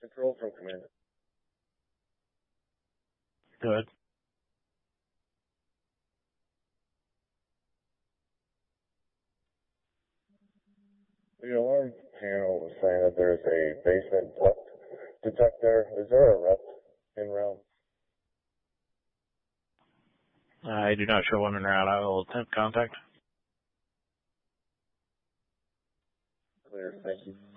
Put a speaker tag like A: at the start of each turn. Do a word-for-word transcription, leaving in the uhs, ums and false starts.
A: Control from command.
B: Good.
A: The alarm panel was saying that there's a basement duct detector. Is there a rep in route?
B: I do not show one in route. I will attempt contact.
A: Clear, thank you.